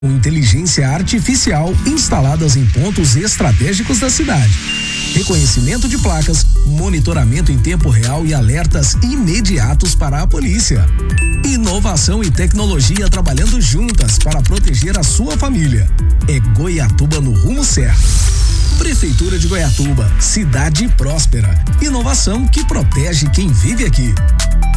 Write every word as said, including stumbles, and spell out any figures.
com inteligência artificial instaladas em pontos estratégicos da cidade. Reconhecimento de placas, monitoramento em tempo real e alertas imediatos para a polícia. Inovação e tecnologia trabalhando juntas para proteger a sua família. É Goiatuba no rumo certo. Prefeitura de Goiatuba, cidade próspera. Inovação que protege quem vive aqui.